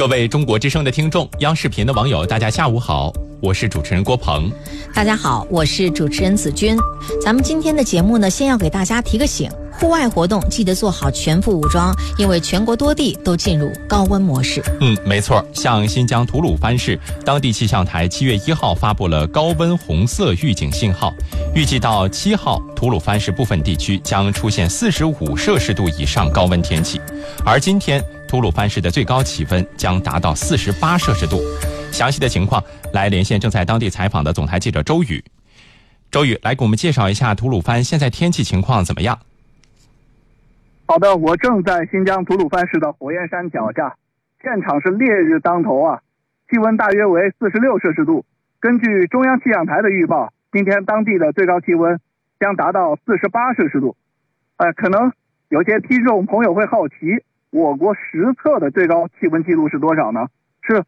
各位中国之声的听众，央视频的网友，大家下午好，我是主持人郭鹏。 大家好，我是主持人子君。咱们今天的节目呢，先要给大家提个醒，户外活动记得做好全副武装，因为全国多地都进入高温模式。 没错，像新疆吐鲁番市，当地气象台7月1号发布了高温红色预警信号，预计到7号，吐鲁番市部分地区将出现45摄氏度以上高温天气，而今天吐鲁番市的最高气温将达到48摄氏度。详细的情况来连线正在当地采访的总台记者周宇。周宇，来给我们介绍一下吐鲁番现在天气情况怎么样？ 好的，我正在新疆吐鲁番市的火焰山脚下，现场是烈日当头啊，气温大约为46摄氏度。根据中央气象台的预报，今天当地的最高气温将达到48摄氏度。可能有些听众朋友会好奇，我国实测的最高气温记录是多少呢？是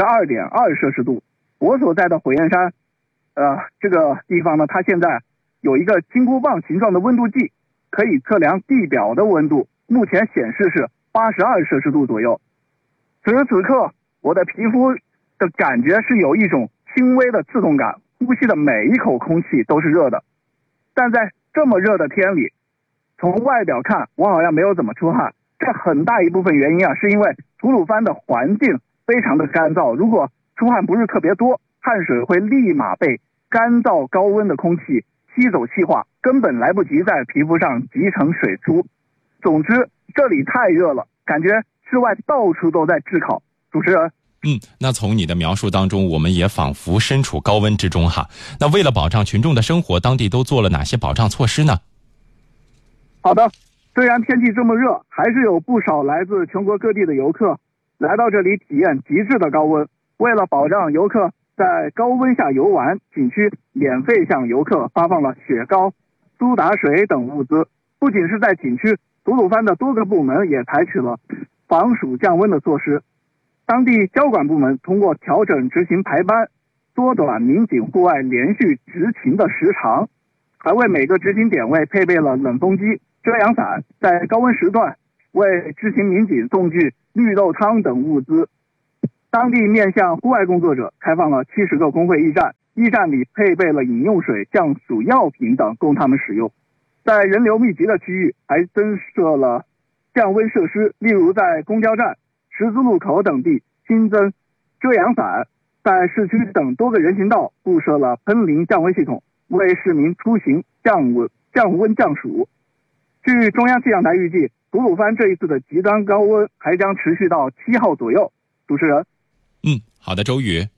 52.2摄氏度。我所在的火焰山，这个地方呢，它现在有一个金箍棒形状的温度计，可以测量地表的温度，目前显示是82摄氏度左右。此时此刻，我的皮肤的感觉是有一种轻微的刺痛感，呼吸的每一口空气都是热的。但在这么热的天里，从外表看，我好像没有怎么出汗。这很大一部分原因啊，是因为吐鲁番的环境非常的干燥，如果出汗不是特别多，汗水会立马被干燥高温的空气吸走气化，根本来不及在皮肤上集成水出。总之，这里太热了，感觉室外到处都在炙烤。主持人， 那从你的描述当中，我们也仿佛身处高温之中哈。那为了保障群众的生活，当地都做了哪些保障措施呢？ 好的，虽然天气这么热，还是有不少来自全国各地的游客来到这里体验极致的高温。为了保障游客在高温下游玩，景区免费向游客发放了雪糕、苏打水等物资。不仅是在景区，吐鲁番的多个部门也采取了防暑降温的措施。当地交管部门通过调整执行排班，缩短民警户外连续执勤的时长，还为每个执勤点位配备了冷风机、遮阳伞，在高温时段为执勤民警送去绿豆汤等物资。当地面向户外工作者开放了70个工会驿站，驿站里配备了饮用水、降暑药品等供他们使用。在人流密集的区域还增设了降温设施，例如在公交站、十字路口等地新增遮阳伞，在市区等多个人行道布设了喷淋降温系统，为市民出行降温降暑。据中央气象台预计，吐鲁番这一次的极端高温还将持续到7号左右。主持人， 好的，周宇。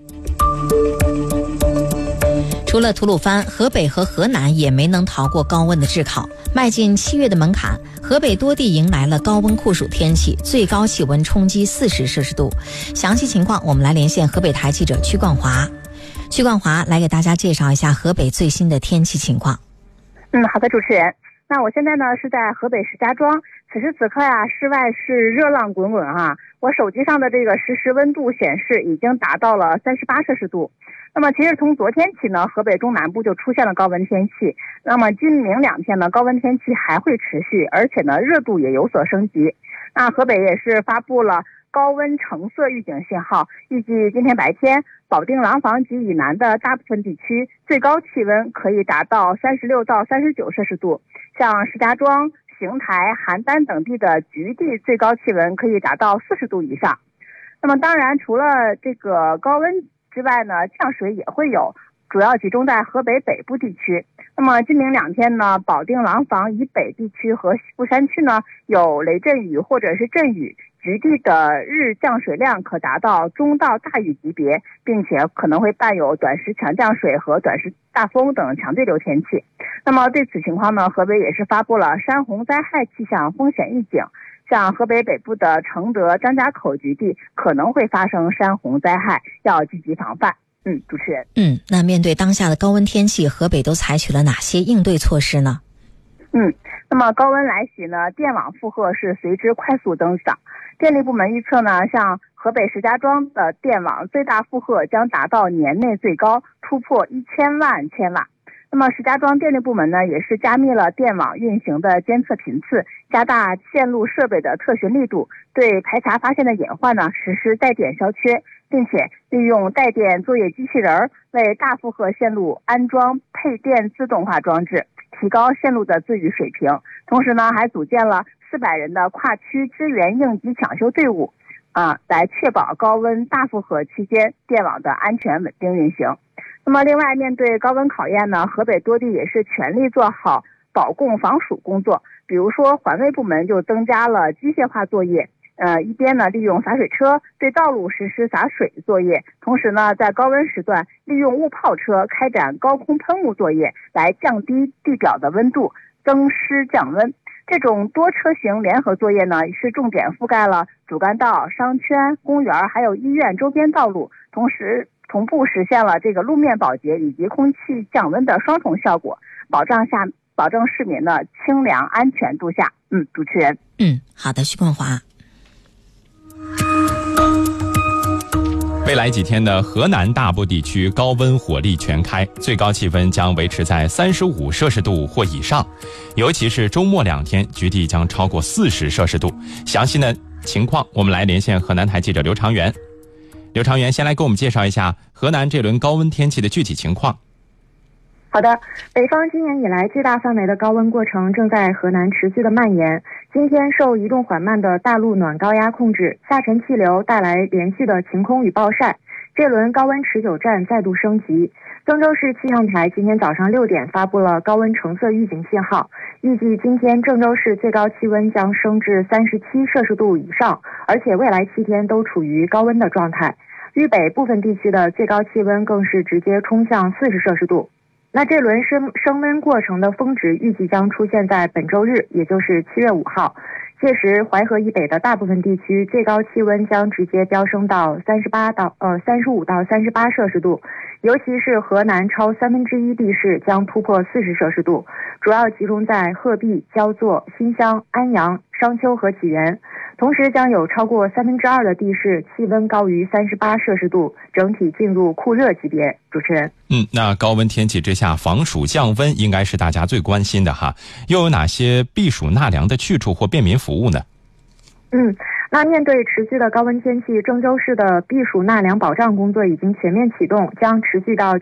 除了吐鲁番，河北和河南也没能逃过高温的炙烤。迈进7月的门槛，河北多地迎来了高温酷暑天气，最高气温冲击40摄氏度。详细情况，我们来连线河北台记者曲冠华。曲冠华来给大家介绍一下河北最新的天气情况。 好的，主持人。那我现在呢是在河北石家庄，此时此刻呀，室外是热浪滚滚啊！我手机上的这个实时温度显示已经达到了38摄氏度。那么其实从昨天起呢，河北中南部就出现了高温天气。那么今明2天呢，高温天气还会持续，而且呢热度也有所升级。那河北也是发布了高温橙色预警信号，预计今天白天保定廊坊及以南的大部分地区最高气温可以达到36到39摄氏度，像石家庄、邢台、邯郸等地的局地最高气温可以达到40度以上。那么当然除了这个高温之外呢，降水也会有，主要集中在河北北部地区。那么今明2天呢，保定廊坊以北地区和西部山区呢有雷阵雨或者是阵雨，局地的日降水量可达到中到大雨级别，并且可能会伴有短时强降水和短时大风等强对流天气。那么对此情况呢，河北也是发布了山洪灾害气象风险预警，像河北北部的承德、张家口局地可能会发生山洪灾害，要积极防范。主持人。 那面对当下的高温天气，河北都采取了哪些应对措施呢？ 那么高温来袭呢，电网负荷是随之快速增长。电力部门预测呢，像河北石家庄的电网最大负荷将达到年内最高，突破1000万千瓦。 那么石家庄电力部门呢，也是加密了电网运行的监测频次，加大线路设备的特巡力度，对排查发现的隐患呢实施带电消缺，并且利用带电作业机器人为大负荷线路安装配电自动化装置，提高线路的自愈水平。同时呢，还组建了400人的跨区支援应急抢修队伍，来确保高温大负荷期间电网的安全稳定运行。那么另外，面对高温考验呢，河北多地也是全力做好保供防暑工作。比如说环卫部门就增加了机械化作业，一边呢利用洒水车对道路实施洒水作业，同时呢在高温时段利用雾炮车开展高空喷雾作业，来降低地表的温度，增湿降温。这种多车型联合作业呢，是重点覆盖了主干道、商圈、公园还有医院周边道路，同时同步实现了这个路面保洁以及空气降温的双重效果，保证市民的清凉安全度下。主持人。 好的，徐冠华。 未来几天呢，河南大部地区高温火力全开，最高气温将维持在35摄氏度或以上，尤其是周末2天，局地将超过40摄氏度。详细的情况，我们来连线河南台记者刘长元。刘长元先来给我们介绍一下河南这轮高温天气的具体情况。 好的，北方今年以来最大范围的高温过程正在河南持续的蔓延。今天受移动缓慢的大陆暖高压控制，下沉气流带来连续的晴空与暴晒，这轮高温持久战再度升级。增州市气象台今天早上6点发布了高温橙色预警信号，预计今天郑州市最高气温将升至37摄氏度以上，而且未来7天都处于高温的状态。豫北部分地区的最高气温更是直接冲向40摄氏度。那这轮升温过程的峰值预计将出现在本周日，也就是7月5号。届时淮河以北的大部分地区最高气温将直接飙升到35到38摄氏度，尤其是河南超1/3地势将突破40摄氏度，主要集中在鹤壁、焦作、新乡、安阳、商丘和济源。同时将有超过2/3的地势气温高于38摄氏度，整体进入酷热级别。主持人。 那高温天气之下，防暑降温应该是大家最关心的哈。又有哪些避暑纳凉的去处或便民服务呢？ 那面对持续的高温天气，郑州市的避暑纳凉保障工作已经全面启动，将持续到